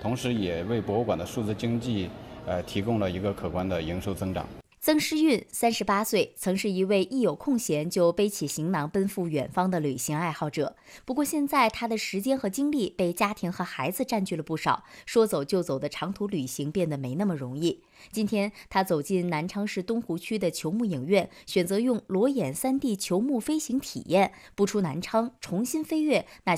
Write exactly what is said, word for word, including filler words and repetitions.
同时也为博物馆的数字经济呃提供了一个可观的营收增长。 曾诗韵，三十八岁，曾是一位一有空闲就背起行囊奔赴远方的旅行爱好者。不过现在他的时间和精力被家庭和孩子占据了不少，说走就走的长途旅行变得没那么容易。今天他走进南昌市东湖区的球幕影院，选择用裸眼 三 D 球幕飞行体验，不出南昌，重新飞越那